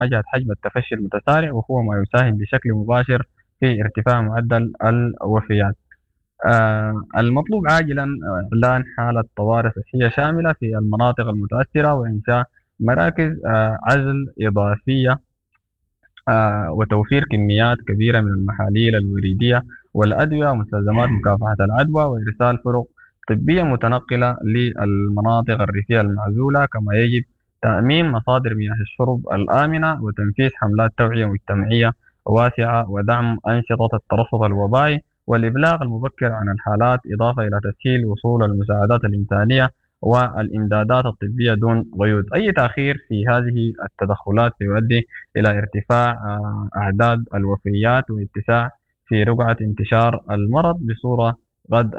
مواجهة حجم التفشي المتسارع، وهو ما يساهم بشكل مباشر في ارتفاع معدل الوفيات. المطلوب عاجلا إعلان حالة طوارئ صحية شاملة في المناطق المتأثرة، وإنشاء مراكز عزل إضافية، وتوفير كميات كبيرة من المحاليل الوريدية والأدوية ومستلزمات مكافحة العدوى، وإرسال فرق طبية متنقلة للمناطق الريفية المعزولة. كما يجب تأمين مصادر مياه الشرب الآمنة، وتنفيذ حملات توعية مجتمعية واسعة، ودعم أنشطة الترصد الوبائي، والإبلاغ المبكر عن الحالات، إضافة إلى تسهيل وصول المساعدات الإنسانية والإمدادات الطبية دون قيود. أي تأخير في هذه التدخلات سيؤدي إلى ارتفاع أعداد الوفيات، واتساع في رقعة انتشار المرض بصورة قد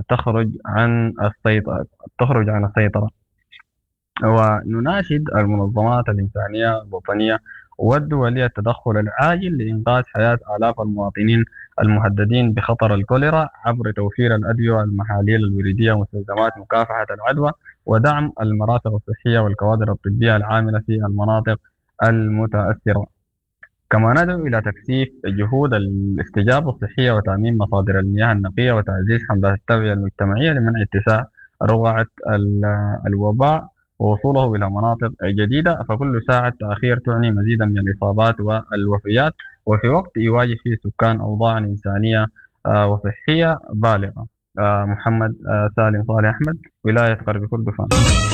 تخرج عن السيطرة. ونناشد المنظمات الإنسانية الوطنية والدولية التدخل العاجل لإنقاذ حياة آلاف المواطنين المهددين بخطر الكوليرا، عبر توفير الأدوية والمحاليل الوريدية ومستلزمات مكافحة العدوى، ودعم المرافق الصحية والكوادر الطبية العاملة في المناطق المتأثرة. كما ندعو إلى تكثيف جهود الاستجابة الصحية وتأمين مصادر المياه النقية، وتعزيز حملات التوعية المجتمعية لمنع اتساع رقعة الوباء ووصوله إلى مناطق جديدة. فكل ساعة تأخير تعني مزيدا من الإصابات والوفيات، وفي وقت يواجه فيه السكان أوضاع إنسانية وصحية بالغة. محمد سالم صالح أحمد، ولاية غرب كردفان.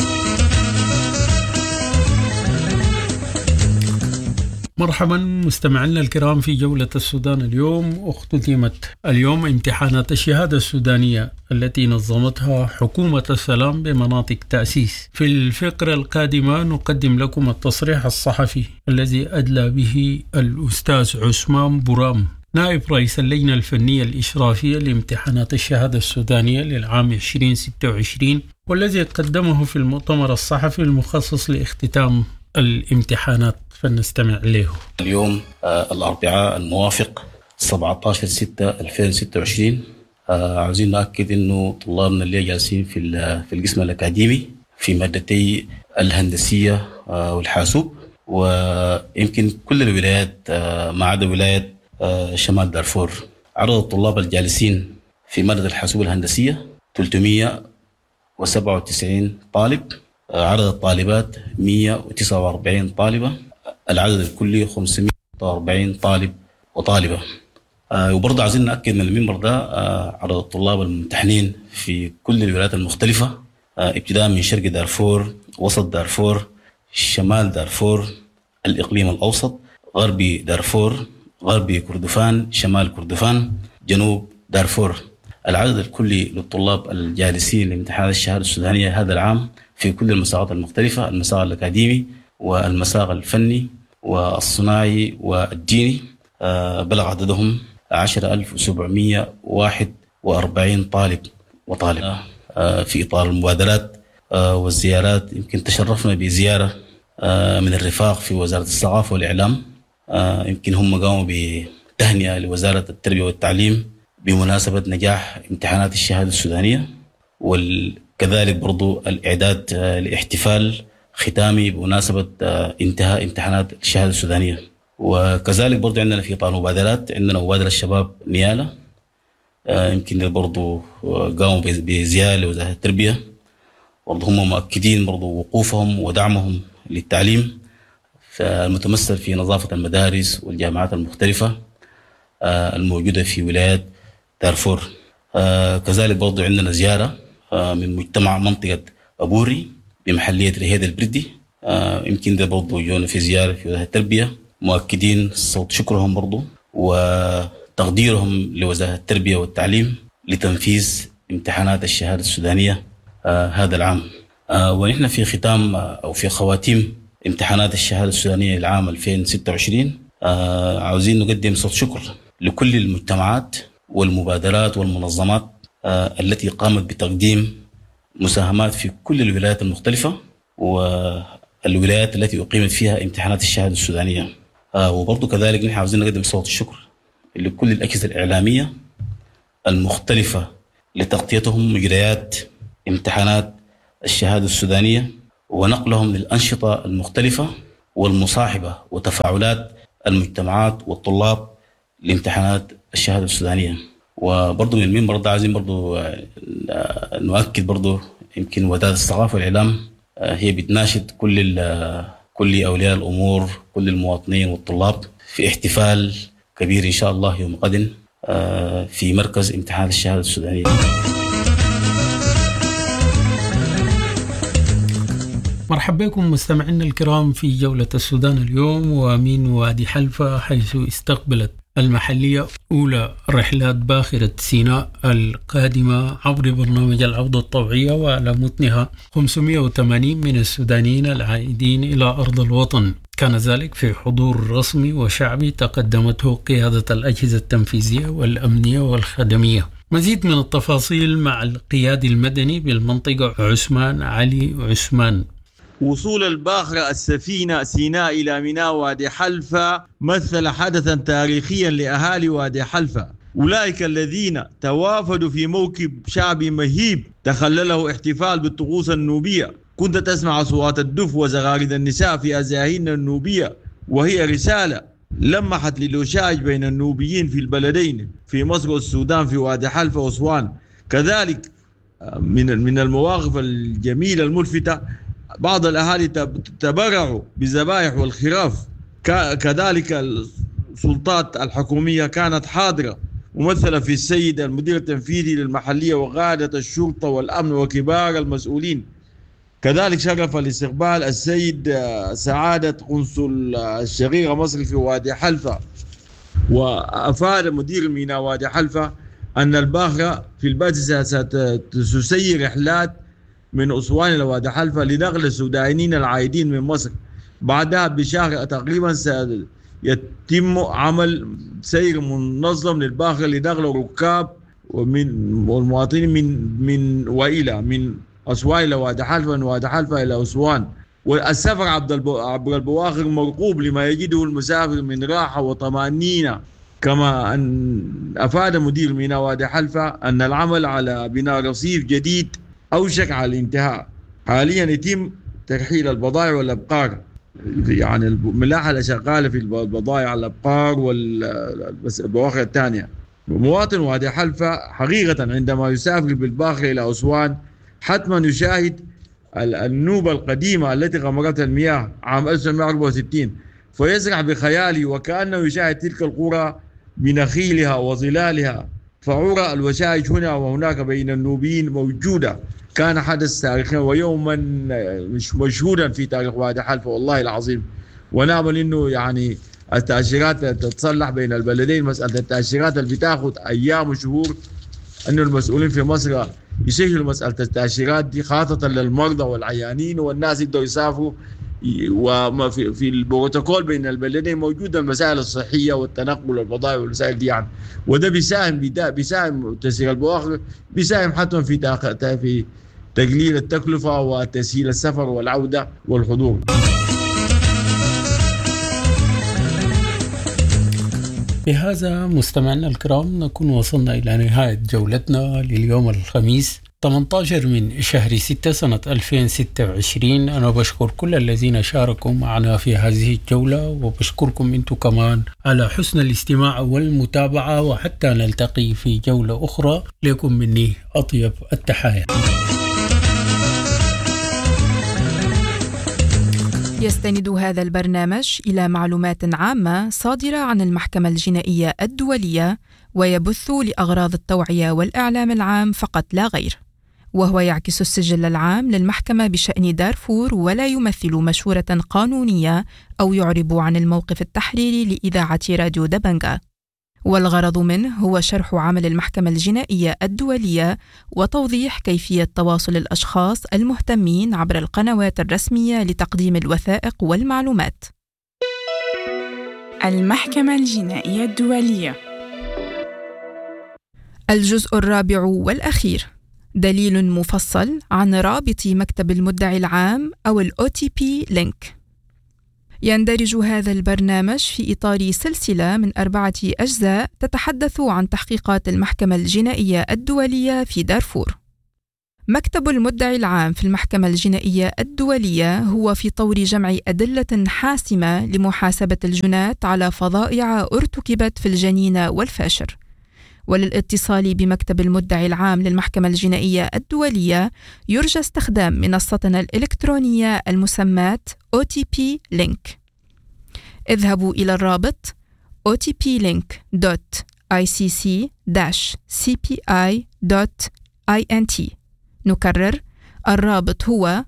مرحبا مستمعينا الكرام في جولة السودان اليوم. اختتمت اليوم امتحانات الشهادة السودانية التي نظمتها حكومة السلام بمناطق تأسيس. في الفقرة القادمة نقدم لكم التصريح الصحفي الذي أدلى به الأستاذ عثمان برام نائب رئيس اللجنة الفنية الإشرافية لامتحانات الشهادة السودانية للعام 2026، والذي قدمه في المؤتمر الصحفي المخصص لاختتام الامتحانات، فلنستمع له. اليوم الأربعاء الموافق 17/6/2026. عاوزين نأكد إنه طلابنا اللي جالسين في القسم الأكاديمي في مادتي الهندسية والحاسوب، ويمكن كل الولايات ما عدا ولاية شمال دارفور. عدد الطلاب الجالسين في مادة الحاسوب الهندسية 397 طالب، عدد الطالبات 149 طالبة، العدد الكلي 540 طالب وطالبة. وبرضه عايزين نأكد من المنبر ده عدد الطلاب الممتحنين في كل الولايات المختلفة، ابتداء من شرق دارفور، وسط دارفور، شمال دارفور، الإقليم الأوسط، غربي دارفور، غربي كردفان، شمال كردفان، جنوب دارفور. العدد الكلي للطلاب الجالسين لامتحانات الشهادة السودانية هذا العام في كل المساقات المختلفة، المساق الأكاديمي والمساق الفني والصناعي والديني، بلغ عددهم 10,741 طالب وطالبة. في إطار المبادرات والزيارات، يمكن تشرفنا بزيارة من الرفاق في وزارة الثقافة والإعلام. يمكن هم قاموا بتهنئة لوزارة التربية والتعليم بمناسبة نجاح امتحانات الشهادة السودانية، وكذلك برضو الإعداد لاحتفال ختامي بمناسبة انتهاء امتحانات الشهادة السودانية. وكذلك برضو عندنا في إطار مبادرات، عندنا مبادرة الشباب نيالة، يمكن برضو قاموا بزيارة لوزارة التربية، برضو هم مؤكدين برضو وقوفهم ودعمهم للتعليم المتمثل في نظافة المدارس والجامعات المختلفة الموجودة في ولاية دارفور. كذلك برضو عندنا زيارة من مجتمع منطقة أبوري بمحلية رهيد البردي، يمكن ده برضو يجونا في زيارة في وزارة التربية، مؤكدين صوت شكرهم برضو وتقديرهم لوزارة التربية والتعليم لتنفيذ امتحانات الشهادة السودانية هذا العام. ونحن في ختام أو في خواتيم امتحانات الشهادة السودانية للعام 2026 عاوزين نقدم صوت شكر لكل المجتمعات والمبادرات والمنظمات التي قامت بتقديم مساهمات في كل الولايات المختلفة والولايات التي أقيمت فيها امتحانات الشهادة السودانية. وبرضو كذلك نحن عاوزين نقدم صوت الشكر لكل الأجهزة الإعلامية المختلفة لتغطيتهم مجريات امتحانات الشهادة السودانية ونقلهم للأنشطة المختلفة والمصاحبة وتفاعلات المجتمعات والطلاب لامتحانات الشهادة السودانية. وبرضو من المنبر ده عايزين برضو نؤكد برضو يمكن وزارة الثقافة والإعلام هي بتناشد كل أولياء الأمور، كل المواطنين والطلاب في احتفال كبير إن شاء الله يوم غد في مركز امتحان الشهادة السودانية. مرحبا بكم مستمعينا الكرام في جولة السودان اليوم. ومن وادي حلفا حيث استقبلت المحلية أولى رحلات باخرة سيناء القادمة عبر برنامج العودة الطوعية، وعلى متنها 580 من السودانيين العائدين إلى أرض الوطن. كان ذلك في حضور رسمي وشعبي تقدمته قيادة الأجهزة التنفيذية والأمنية والخدمية. مزيد من التفاصيل مع القيادي المدني بالمنطقة عثمان علي عثمان. وصول الباخرة السفينة سيناء إلى ميناء وادي حلفا مثل حدثا تاريخيا لأهالي وادي حلفا، أولئك الذين توافدوا في موكب شعبي مهيب تخلله احتفال بالطقوس النوبية. كنت تسمع أصوات الدف وزغاريد النساء في أزاهين النوبية، وهي رسالة لمحت للوشاج بين النوبيين في البلدين في مصر والسودان في وادي حلفا وأسوان. كذلك من المواقف الجميلة الملفتة بعض الأهالي تبرعوا بذبائح والخراف. كذلك السلطات الحكومية كانت حاضرة ممثلة في السيد المدير التنفيذي للمحلية وقادة الشرطة والأمن وكبار المسؤولين. كذلك شرف الاستقبال السيد سعادة قنصل الشقيقة مصر في وادي حلفا. وأفاد مدير ميناء وادي حلفا أن الباخرة في البدء ستسير رحلات من أسوان إلى وادي حلفا لنقل السودانيين العائدين من مصر. بعدها بشهر تقريبا سيتم عمل سير منظم للباخرة لنقل الركاب والمواطنين من أسوان إلى وادي حلفا، من وادي حلفا إلى أسوان. والسفر عبر البواخر مرغوب لما يجده المسافر من راحة وطمأنينة. كما أن أفاد مدير ميناء وادي حلفا أن العمل على بناء رصيف جديد أوشك على الانتهاء. حاليا يتم ترحيل البضائع والأبقار، يعني الملاحة شغالة في البضائع الأبقار والبواخر الثانية. مواطن وادي حلفا حقيقة عندما يسافر بالباخرة إلى أسوان حتما يشاهد النوبة القديمة التي غمرتها المياه عام 1964، فيسرح بخياله وكأنه يشاهد تلك القرى بنخيلها وظلالها. فعرى الوشائج هنا وهناك بين النوبيين موجودة. كان حدث تاريخي ويوما مشهودا في تاريخ وادي حلفا والله العظيم. ونامل انه يعني التأشيرات تتصلح بين البلدين. مسألة التأشيرات اللي بتاخد ايام وشهور، انه المسؤولين في مصر يسهلوا مسألة التأشيرات دي خاصة للمرضى والعيانين والناس يقدروا يسافروا. وما في البروتوكول بين البلدين موجودة المسائل الصحية والتنقل والبضائع والمسائل دي يعني. وده بيساهم تسهيل البواخر، بيساهم حتى في تقليل التكلفة وتسهيل السفر والعودة والحضور. بهذا مستمعينا الكرام نكون وصلنا إلى نهاية جولتنا لليوم الخميس 18 من شهر 6 سنة 2026. أنا بشكر كل الذين شاركوا معنا في هذه الجولة، وبشكركم أنتم كمان على حسن الاستماع والمتابعة، وحتى نلتقي في جولة أخرى لكم مني أطيب التحايا. يستند هذا البرنامج إلى معلومات عامة صادرة عن المحكمة الجنائية الدولية، ويبث لأغراض التوعية والإعلام العام فقط لا غير، وهو يعكس السجل العام للمحكمة بشأن دارفور، ولا يمثل مشورة قانونية أو يعرب عن الموقف التحريري لإذاعة راديو دبنجا. والغرض منه هو شرح عمل المحكمة الجنائية الدولية وتوضيح كيفية تواصل الأشخاص المهتمين عبر القنوات الرسمية لتقديم الوثائق والمعلومات. المحكمة الجنائية الدولية. الجزء الرابع والأخير، دليل مفصل عن رابط مكتب المدعي العام أو OTP لينك. يندرج هذا البرنامج في إطار سلسلة من 4 أجزاء تتحدث عن تحقيقات المحكمة الجنائية الدولية في دارفور. مكتب المدعي العام في المحكمة الجنائية الدولية هو في طور جمع أدلة حاسمة لمحاسبة الجناة على فظائع ارتكبت في الجنين والفاشر. وللاتصال بمكتب المدعي العام للمحكمة الجنائية الدولية يرجى استخدام منصتنا الإلكترونية المسماة OTP Link. اذهبوا إلى الرابط otplink.icc-cpi.int. نكرر، الرابط هو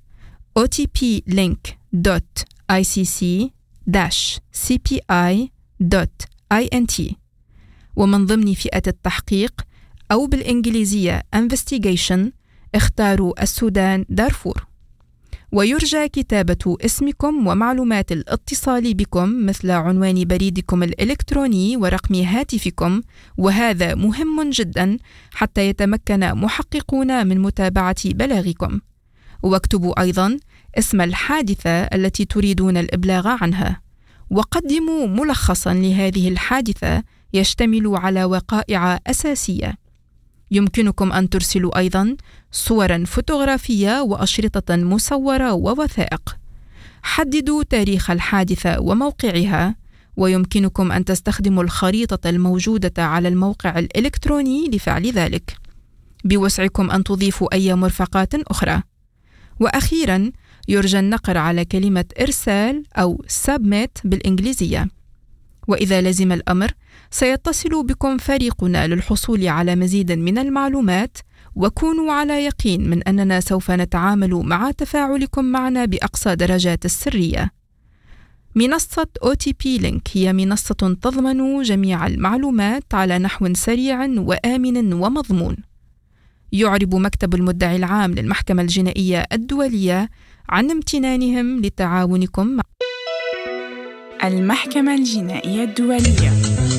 otplink.icc-cpi.int. ومن ضمن فئة التحقيق أو بالإنجليزية Investigation اختاروا السودان دارفور. ويرجى كتابة اسمكم ومعلومات الاتصال بكم مثل عنوان بريدكم الإلكتروني ورقم هاتفكم، وهذا مهم جدا حتى يتمكن محققون من متابعة بلاغكم. واكتبوا أيضا اسم الحادثة التي تريدون الإبلاغ عنها، وقدموا ملخصا لهذه الحادثة يشتمل على وقائع أساسية. يمكنكم أن ترسلوا أيضا صورا فوتوغرافية وأشرطة مصورة ووثائق. حددوا تاريخ الحادثة وموقعها، ويمكنكم أن تستخدموا الخريطة الموجودة على الموقع الإلكتروني لفعل ذلك. بوسعكم أن تضيفوا أي مرفقات أخرى. وأخيرا يرجى النقر على كلمة إرسال أو Submit بالإنجليزية. وإذا لزم الأمر سيتصل بكم فريقنا للحصول على مزيد من المعلومات، وكونوا على يقين من أننا سوف نتعامل مع تفاعلكم معنا بأقصى درجات السرية. منصة OTP Link هي منصة تضمن جميع المعلومات على نحو سريع وآمن ومضمون. يعرب مكتب المدعي العام للمحكمة الجنائية الدولية عن امتنانهم لتعاونكم مع المحكمة الجنائية الدولية.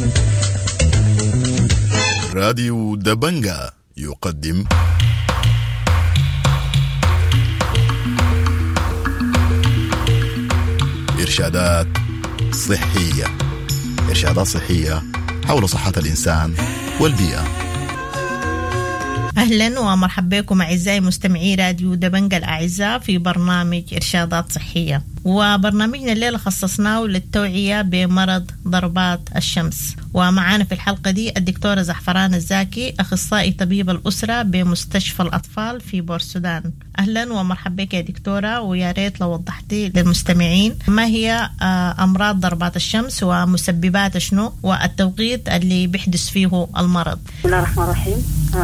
راديو دبنجا يقدم إرشادات صحية. إرشادات صحية حول صحة الإنسان والبيئة. أهلا ومرحبا بكم أعزائي مستمعي راديو دبنجا الأعزاء في برنامج إرشادات صحية. وبرنامجنا الليلة خصصناه للتوعية بمرض ضربات الشمس، ومعانا في الحلقة دي الدكتورة زعفران الزاكي، أخصائي طبيب الأسرة بمستشفى الأطفال في بورسودان. أهلا ومرحبا بك يا دكتورة، ويا ريت لو وضحتي للمستمعين ما هي أمراض ضربات الشمس ومسببات شنو والتوقيت اللي بيحدث فيه المرض. بسم الله الرحمن الرحيم.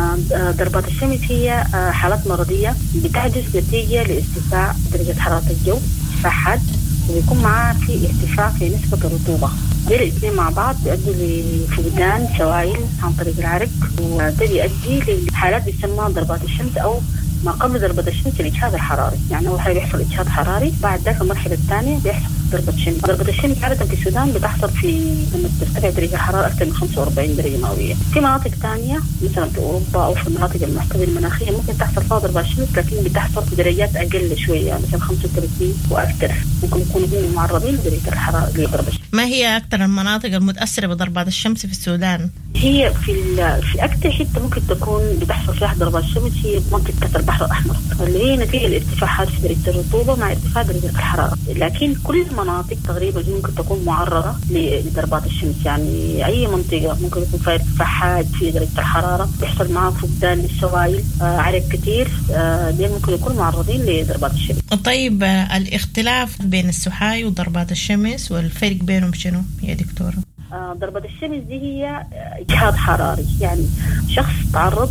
ضربات الشمس هي حالات مرضية بتحدث نتيجة لارتفاع درجة حرارة الجو حاد، ويكون معاه في ارتفاع في نسبة الرطوبة. دول الاثنين مع بعض بيؤدوا لفقدان سوائل عن طريق العرق، وده بيؤدي لحالات بيسمى ضربات الشمس أو ما قبل ضربة الشمس الإجهاد الحراري. يعني أول حاجة بيحصل إجهاد حراري، بعد ذلك المرحلة الثانية بيحصل ضربة شمس. ضربة الشمس عادة في السودان بتحصل في لما ترتفع درجة الحرارة أكثر من 45 درجة مئوية. في مناطق ثانية مثلا في أوروبا أو في المناطق المحتوية المناخية ممكن تحصل فيها ضربات شمس، لكن بتحصل بدرجات أقل شوية، مثلا 35 وأكثر. ممكن يكونوا معرضين لدرجة الحرارة لضربة الشمس. ما هي أكثر المناطق المتأثرة بضربات الشمس في السودان؟ هي في أكثر حتة ممكن تكون بتحصل فيها ضربات الشمس هي منطقة البحر الأحمر، اللي هي نتيجة لارتفاع في درجة الرطوبة مع ارتفاع درجة الحرارة. لكن كل المناطق تقريبا ممكن تكون معرضة لضربات الشمس. يعني أي منطقة ممكن يكون فيها ارتفاع حاد في درجة الحرارة، بيحصل معها فقدان للسوائل، عرق كتير، دي ممكن يكونوا معرضين لضربات الشمس. طيب الاختلاف بين السحاي وضربات الشمس والفرق بينهم شنو يا دكتورة؟ ضربة الشمس دي هي إجهاد حراري، يعني شخص تعرض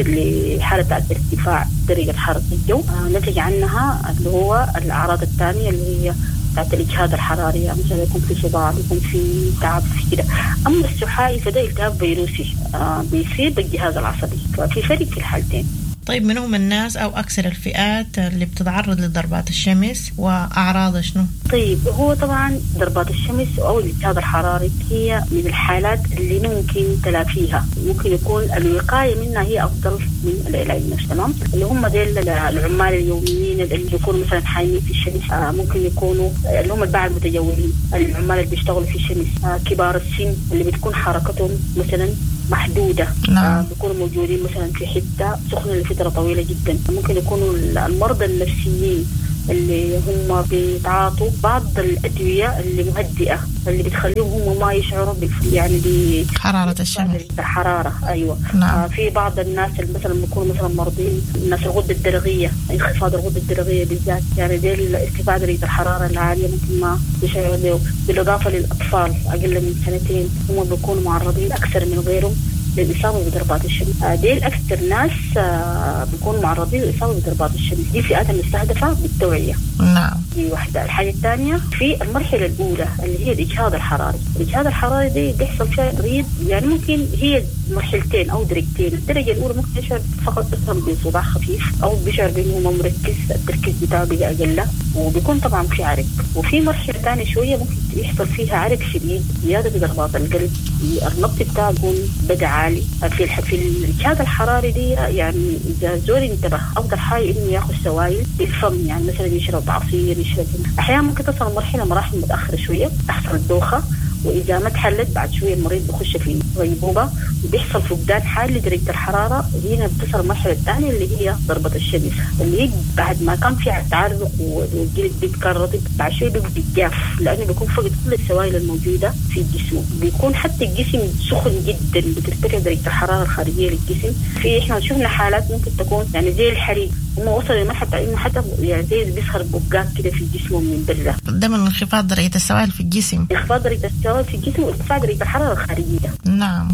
لحالة ارتفاع درجة حرارة الجو، نتج عنها اللي هو الأعراض الثانية اللي هي بتاعت الإجهاد الحراري، يعني مثلا يكون في صداع، يكون في تعب في كده. أما السحائي فده التهاب فيروسي بيصيب الجهاز العصبي، ففي فرق في الحالتين. طيب من هم الناس أو أكثر الفئات اللي بتتعرض لضربات الشمس وأعراض شنو؟ طيب هو طبعا ضربات الشمس أو الإجهاد الحراري هي من الحالات اللي ممكن تلافيها، ممكن يكون الوقاية منها هي أفضل من العلاج نفسه. تمام؟ اللي هم ديل العمال اليوميين اللي يكونوا مثلا حامين في الشمس، ممكن يكونوا اللي هم الباعة المتجولين، العمال اللي بيشتغلوا في الشمس، كبار السن اللي بتكون حركتهم مثلا محدودة. نعم. بيكونوا موجودين مثلا في حتة سخنة لفترة طويلة جدا. ممكن يكونوا المرضى النفسيين اللي هم بيتعاطوا بعض الأدوية اللي مهدئة اللي بتخليهم هم ما يشعروا يعني حرارة الشمس. الحرارة أيوة. نعم. في بعض الناس اللي مثلا بيكونوا مثلا مرضين، الناس الغدة الدرقية، انخفاض الغدة الدرقية بالذات، يعني دي ارتفاع درجة الحرارة العالية ممكن ما يشعروا به. بالإضافة للأطفال أقل من 2 هم بيكونوا معرضين أكثر من غيرهم للإصابة بضربات الشمس. دي الأكثر ناس بيكونوا معرضين للإصابة بضربات الشمس. دي فئات مستهدفة بالتوعية. نعم. دي واحدة. الحاجة الثانية في المرحلة الأولى اللي هي الإجهاض الحراري. الإجهاض الحراري دي بيحصل فيها تغيير، يعني ممكن هي مرحلتين أو درجتين. الدرجة الأولى ممكن يشعر فقط بصداع خفيف أو بيشعر بأنه مركز، التركيز بتاعه بيبقى أقل، وبيكون طبعا في عرق. وفي مرحلة ثانية شوية ممكن يحصل فيها عرق شديد، زيادة بضربات القلب، النبض بتاعه يكون بدأ عالي. في الإجهاض الحراري دي يعني إذا زول انتبه أفضل حاجة إنه يأخذ سوائل بالفم، يعني مثلا يشرب عصير، يشرب. أحيانا ممكن تصل مراحل متأخرة شوية، تحصل الدوخة، وإذا ما تحلت بعد شوية المريض بيخش في غيبوبة وبيحصل فقدان حاد لدرجة الحرارة. هنا بتصل المرحلة الثانية اللي هي ضربة الشمس، اللي هي بعد ما كان في تعرق والجلد بيتكون رطب، بعد شوية بيتجاف لأنه بيكون فقد كل السوائل الموجودة في الجسم. بيكون حتى الجسم سخن جدا، بترتفع درجة الحرارة الخارجية للجسم. في إحنا شفنا حالات ممكن تكون يعني زي الحريق، هم وصلوا لمرحلة إنه حتى يعني زي بيسخر بقات كده في جسمهم من برا. ده من انخفاض درجة السوائل في الجسم. انخفاض درجة السوائل في الجسم وارتفاع درجة الحرارة الخارجية. نعم.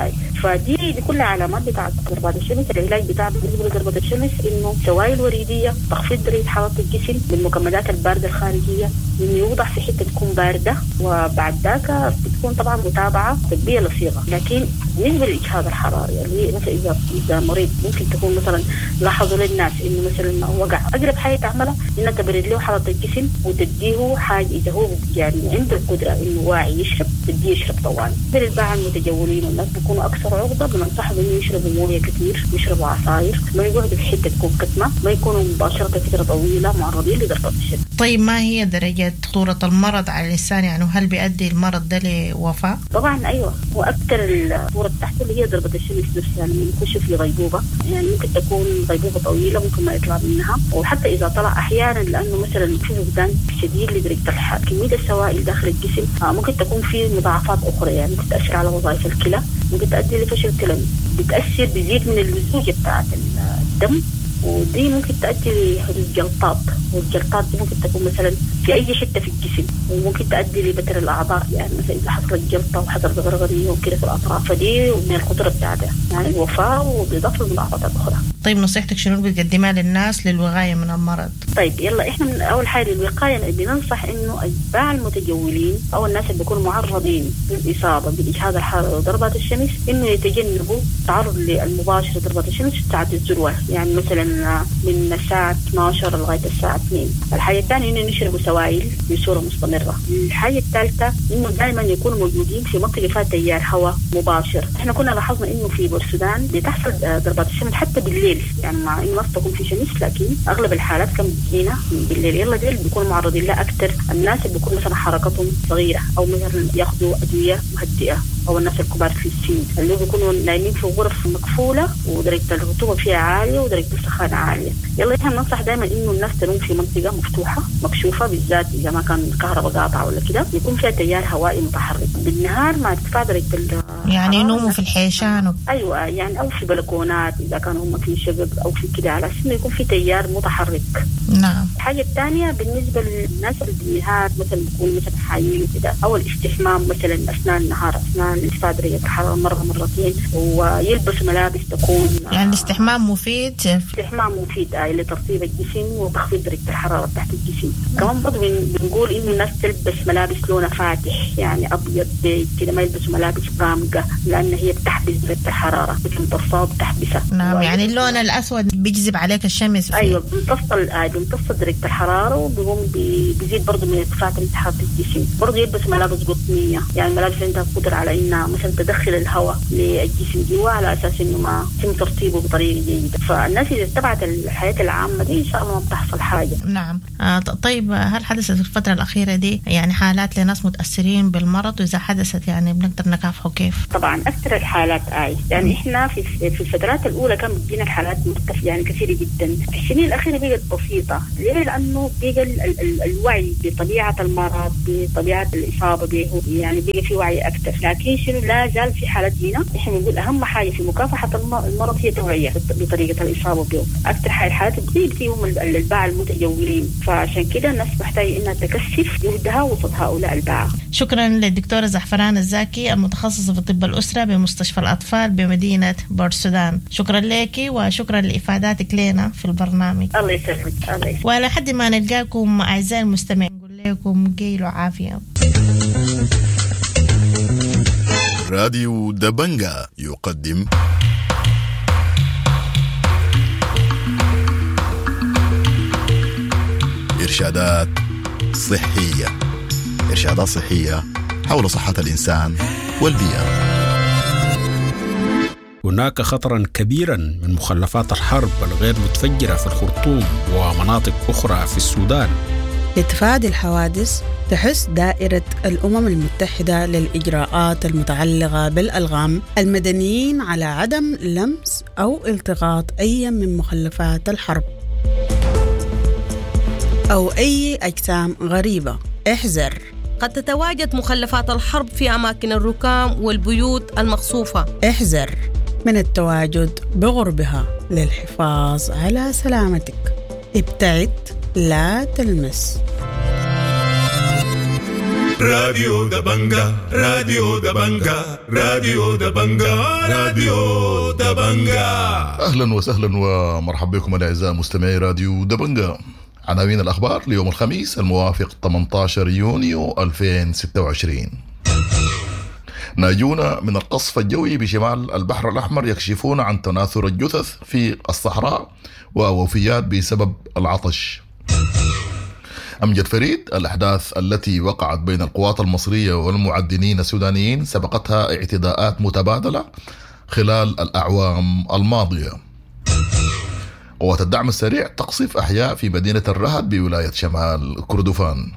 فدي كلها علامات بتاعت ضربات الشمس. العلاج بتاع بالنسبه لضربات الشمس انه سوائل وريديه، تخفيض درجه حراره الجسم بالمكملات البارده الخارجيه، انه يوضع في حته تكون بارده، وبعد ذاك بتكون طبعا متابعه طبيه لصيغه. لكن بالنسبه للاجهاض الحراري اللي مثلا اذا مريض ممكن تكون مثلا لاحظوا للناس انه مثلا وقع، اقرب حاجه تعملها انها تبرد له حراره الجسم وتديه حاجه اذا هو يعني عنده القدره انه واعي يشرب، تديه يشرب طوال. للباعة المتجولين والناس بيكونوا اكثر عرضه، بننصحهم انه يشربوا مويه كثير، يشربوا عصاير، ما يقعدوا في حته تكون كتمه، ما يكونوا مباشره فتره طويله معرضين لضربات الشمس. طيب ما هي درجه خطوره المرض على الانسان؟ يعني هل بيؤدي المرض ده لوفاه؟ طبعا ايوه، واكثر الخطوره تحته اللي هي ضربه الشمس نفسها لما يخش في غيبوبه، يعني ممكن تكون غيبوبه طويله ممكن ما يطلع منها، وحتى اذا طلع احيانا لانه مثلا في فقدان شديد لدرجه الحراره، كميه السوائل داخل الجسم ممكن تكون في مضاعفات اخرى، يعني ممكن تاثر على وظائف الكلى، ممكن تؤدي لفشل كلوي، بتاثر بزيد من اللزوجه بتاعت الدم، ودي ممكن تؤدي لحدوث جلطات، والجلطات دي ممكن تكون مثلا في أي حتة في الجسم، وممكن تؤدي لبتر الأعضاء، يعني مثلا إذا حصلت جلطة وحصلت غرغرية وكده في الأطراف، فدي من الخطورة بتاعتها يعني الوفاة وبإضافة لمضاعفات أخرى. طيب نصيحتك شنو بتقدمها للناس للوقاية من المرض؟ طيب يلا إحنا من أول حاجة للوقاية بننصح إنه أتباع المتجولين أو الناس اللي بيكونوا معرضين للإصابة بالإجهاض الحراري وضربات الشمس إنه يتجنبوا التعرض للمباشر لضربات الشمس في ساعة الذروة، يعني مثلا من الساعة 12 لغاية الساعة 2. الحاجة الثانية إنه نشربوا سوائل بصورة مستمرة. الحاجة الثالثة إنه دائما يكونوا موجودين في منطقة فيها تيار هواء مباشر. إحنا كنا لاحظنا إنه في بورسودان بتحصل ضربات الشمس حتى بالليل، يعني مع إنه ما تكون في شمس لكن أغلب الحالات كانت بتجينا بالليل. يلا ديل بيكونوا معرضين لها أكثر الناس اللي بيكونوا مثلا حركتهم صغيرة أو مثلا ياخذوا أدوية مهدئة، أو الناس الكبار في السن اللي بيكونوا نايمين في غرف مقفولة ودرجة الرطوبة فيها عالية ودرجة السخانة عالية. يلا إحنا ننصح دائما إنه الناس تنوم في منطقة مفتوحة مكشوفة، بالذات إذا ما كان الكهرباء قاطعة ولا كده، يكون فيها تيار هوائي متحرك. بالنهار مع ارتفاع درجة يعني ينوموا في الحيشان أيوة، يعني أو في بلكونات إذا كانوا هم في شقق أو في كده، على أساس إنه يكون في تيار متحرك. نعم. الحاجة الثانية بالنسبة للناس اللي بالنهار مثلا بيكون مثلا حايين وكده، أو الاستحمام مثلا أثناء النهار أثناء ارتفاع درجة الحرارة مرة مرتين، ويلبس ملابس تكون يعني الاستحمام مفيد. الاستحمام مفيد لترطيب الجسم وتخفيض درجة الحرارة تحت الجسم. كمان برضه بنقول إنه الناس تلبس ملابس لونها فاتح، يعني أبيض كده، ما يلبسوا ملابس غامقة لأن هي بتحبس درجة الحرارة، بتمتصها وبتحبسها. نعم، يعني اللون الأسود بيجذب عليك الشمس. أيوة، بيمتص درجة الحرارة وبيقوم بيزيد برضه من ارتفاع درجة حرارة الجسم. برضه يلبس ملابس قطنية، يعني ملابس عندها قدرة على إنها مثلا تدخل الهواء للجسم جوا على أساس إنه ما يتم ترطيبه بطريقة جيدة. فالناس إذا اتبعت الحياة العامة دي إن شاء الله ما بتحصل حاجة. نعم. طيب هل حدثت في الفترة الأخيرة دي يعني حالات لناس متأثرين بالمرض؟ وإذا حدثت يعني بنقدر نكافحه كيف؟ طبعا أكثر الحالات يعني إحنا في الفترات الأولى كان بتجينا الحالات مرتفعة يعني كثيرة جدا. في السنين الأخيرة بقت بسيطة. ليه؟ لأنه بقى الوعي بطبيعة المرض بطبيعة الإصابة به يعني بقى في وعي أكثر. لكن شنو لا زال في حالات جينا. إحنا بنقول أهم حاجة في مكافحة المرض هي توعية بطريقة الإصابة به. أكثر الحالات بتيجي هم الباعة المتجولين، فعشان كده الناس محتاجة إنها تكثف جهدها وسط هؤلاء الباعة. شكرا للدكتورة زعفران الزاكي المتخصصة في طب الأسرة بمستشفى الأطفال بمدينة بورت السودان. شكرا لك وشكرا لإفاداتك لنا في البرنامج. الله يسلمك. الله يسلمك. وعلى حد ما نلقاكم أعزائي المستمعين نقول لكم قيلوا عافية. راديو دبنجا يقدم إرشادات صحية. إرشادات صحية حول صحة الإنسان والبيئة. هناك خطرا كبيرا من مخلفات الحرب الغير متفجرة في الخرطوم ومناطق أخرى في السودان. لتفادي الحوادث تحث دائرة الأمم المتحدة للإجراءات المتعلقة بالألغام المدنيين على عدم لمس أو التقاط أي من مخلفات الحرب أو أي أجسام غريبة. احذر، قد تتواجد مخلفات الحرب في أماكن الركام والبيوت المخصوفة. احذر من التواجد بغربها للحفاظ على سلامتك. ابتعد، لا تلمس. راديو دبنجا، راديو دبنجا، راديو دبنجا، راديو دبنجا. أهلا وسهلا ومرحبا بكم الأعزاء مستمعي راديو دبنجا. عناوين الأخبار ليوم الخميس الموافق 18 يونيو 2026. ناجون من القصف الجوي بشمال البحر الأحمر يكشفون عن تناثر الجثث في الصحراء ووفيات بسبب العطش. أمجد فريد: الأحداث التي وقعت بين القوات المصرية والمعدنين السودانيين سبقتها اعتداءات متبادلة خلال الأعوام الماضية. قوات الدعم السريع تقصف أحياء في مدينة الرهد بولاية شمال كردفان.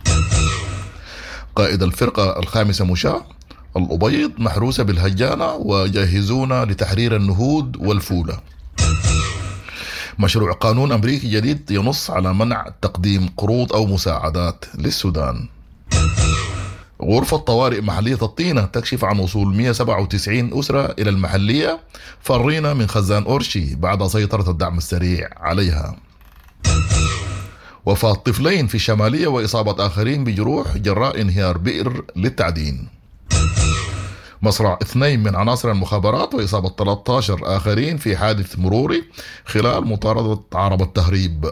قائد الفرقة الخامسة مشاة: الأبيض محروسة بالهجانة وجاهزون لتحرير النهود والفولة. مشروع قانون أمريكي جديد ينص على منع تقديم قروض أو مساعدات للسودان. غرفة طوارئ محلية الطينة تكشف عن وصول 197 أسرة إلى المحلية فرين من خزان أورشي بعد سيطرة الدعم السريع عليها. وفاة طفلين في الشمالية وإصابة آخرين بجروح جراء انهيار بئر للتعدين. مصرع 2 من عناصر المخابرات وإصابة 13 آخرين في حادث مروري خلال مطاردة عربة تهريب.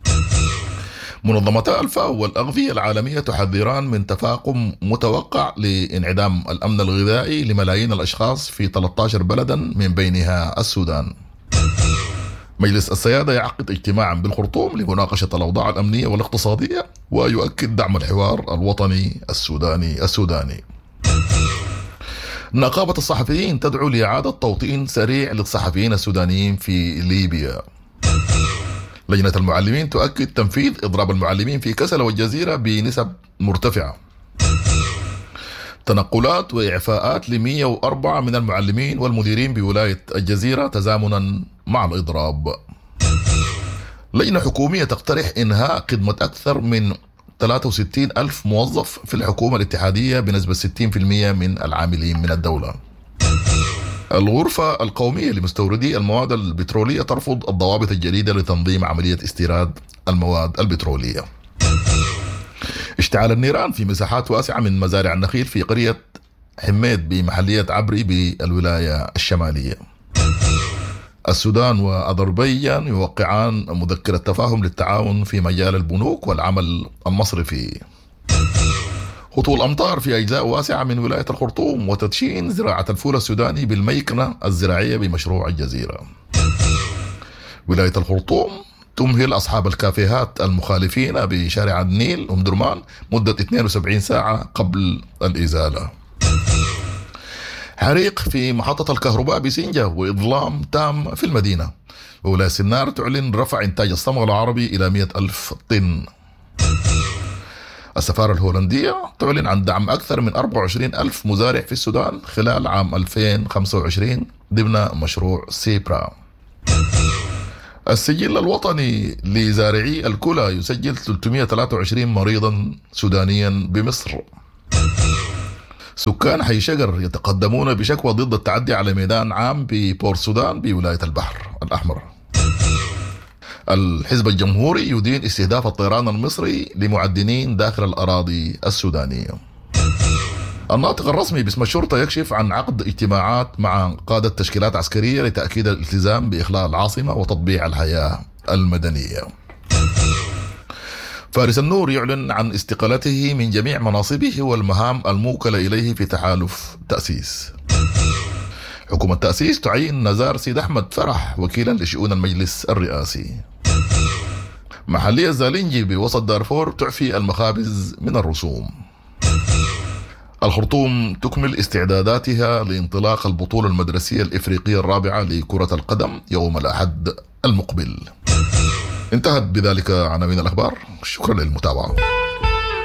منظمتا الفاو والأغذية العالمية تحذران من تفاقم متوقع لانعدام الأمن الغذائي لملايين الأشخاص في 13 بلدا من بينها السودان. مجلس السيادة يعقد اجتماعا بالخرطوم لمناقشة الأوضاع الأمنية والاقتصادية ويؤكد دعم الحوار الوطني السوداني. نقابة الصحفيين تدعو لإعادة توطين سريع للصحفيين السودانيين في ليبيا. لجنة المعلمين تؤكد تنفيذ إضراب المعلمين في كسل والجزيرة بنسب مرتفعة. تنقلات وإعفاءات ل104 من المعلمين والمديرين بولاية الجزيرة تزامنا مع الإضراب. لجنة حكومية تقترح إنهاء خدمة أكثر من 63 ألف موظف في الحكومة الاتحادية بنسبة 60% من العاملين من الدولة. الغرفة القومية لمستوردي المواد البترولية ترفض الضوابط الجديدة لتنظيم عملية استيراد المواد البترولية. اشتعال النيران في مساحات واسعة من مزارع النخيل في قرية حميد بمحلية عبري بالولاية الشمالية. السودان وأذربيجان يوقعان مذكرة تفاهم للتعاون في مجال البنوك والعمل المصرفي. هطول أمطار في أجزاء واسعة من ولاية الخرطوم وتدشين زراعة الفول السوداني بالميكنة الزراعية بمشروع الجزيرة. ولاية الخرطوم تمهل أصحاب الكافيهات المخالفين بشارع النيل أم درمان مدة 72 ساعة قبل الإزالة. حريق في محطة الكهرباء بسنجة وإظلام تام في المدينة. وولاية سنار تعلن رفع إنتاج الصمغ العربي إلى 100,000 طن. السفارة الهولندية تعلن عن دعم أكثر من 24,000 مزارع في السودان خلال عام 2025 ضمن مشروع سيبرا. السجل الوطني لزارعي الكلى يسجل 323 مريضا سودانيا بمصر. سكان حي شقر يتقدمون بشكوى ضد التعدي على ميدان عام ببور سودان بولاية البحر الأحمر. الحزب الجمهوري يدين استهداف الطيران المصري لمعدنين داخل الأراضي السودانية. الناطق الرسمي باسم الشرطة يكشف عن عقد اجتماعات مع قادة تشكيلات عسكرية لتأكيد الالتزام بإخلاء العاصمة وتطبيع الحياة المدنية. فارس النور يعلن عن استقالته من جميع مناصبه والمهام الموكلة إليه في تحالف تأسيس. حكومة تأسيس تعين نزار سيد أحمد فرح وكيلا لشؤون المجلس الرئاسي. محلية زالينجي بوسط دارفور تعفي المخابز من الرسوم. الخرطوم تكمل استعداداتها لانطلاق البطولة المدرسية الإفريقية الرابعة لكرة القدم يوم الأحد المقبل. انتهت بذلك عناوين الأخبار. شكرا للمتابعة.